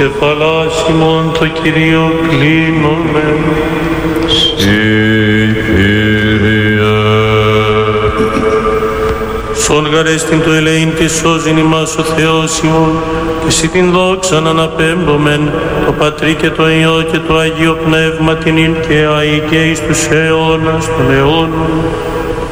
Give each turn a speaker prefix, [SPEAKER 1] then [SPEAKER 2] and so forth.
[SPEAKER 1] κεφαλάς ημών το Κυρίο κλείνομεν. Σον γαρέστην το ελέην και σώζειν ημάς ο Θεός ημών, και σοι την δόξαν αναπέμπομεν, το Πατρί και το Υιό και το Αγίο Πνεύμα την ειν και αεί και εις τους αιώνας των αιώνων.